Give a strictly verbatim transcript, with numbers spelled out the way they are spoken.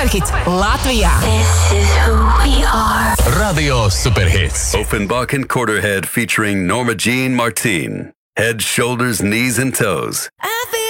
Superhits Latvijā. Radio Superhits. Offenbach and Quarterhead featuring Norma Jean Martin. Head, shoulders, knees, and toes. I feel